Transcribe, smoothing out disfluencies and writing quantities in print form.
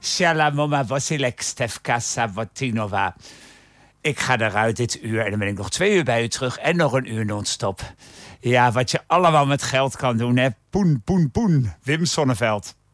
Shala mama Vasilek Stefka Savatinova. Ik ga eruit dit uur en dan ben ik nog 2 uur bij u terug en nog 1 uur non-stop. Ja, wat je allemaal met geld kan doen, hè. Poen, poen, poen. Wim Sonneveld.